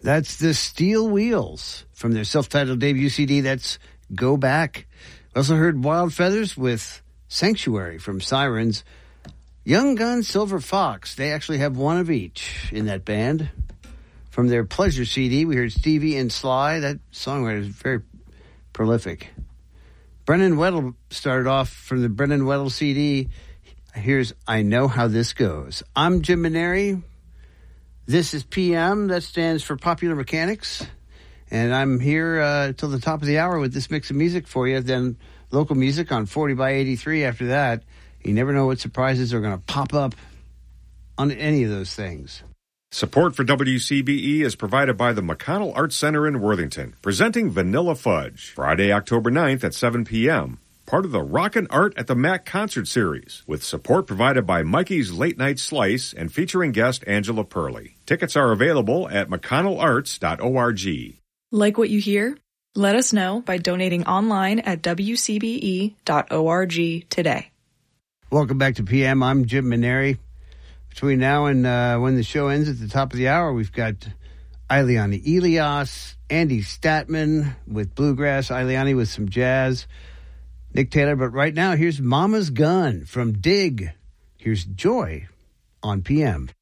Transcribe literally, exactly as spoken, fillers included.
That's the Steel Wheels from their self-titled debut C D. That's Go Back. We also heard Wild Feathers with Sanctuary from Sirens. Young Gun, Silver Fox. They actually have one of each in that band. From their Pleasure C D, we heard Stevie and Sly. That songwriter is very prolific. Brennan Weddle started off from the Brennan Weddle C D. Here's I Know How This Goes. I'm Jim Maneri. This is P M. That stands for Popular Mechanics. And I'm here uh, till the top of the hour with this mix of music for you. Then local music on forty by eighty-three after that. You never know what surprises are going to pop up on any of those things. Support for W C B E is provided by the McConnell Arts Center in Worthington, presenting Vanilla Fudge, Friday, October ninth at seven p.m., part of the Rockin' Art at the Mac concert series, with support provided by Mikey's Late Night Slice and featuring guest Angela Purley. Tickets are available at mcconnell arts dot org. Like what you hear? Let us know by donating online at w c b e dot org today. Welcome back to P M. I'm Jim Maneri. Between now and uh, when the show ends at the top of the hour, we've got Ileana Elias, Andy Statman with bluegrass, Ileana with some jazz, Nick Taylor. But right now, here's Mama's Gun from Dig. Here's Joy on P M.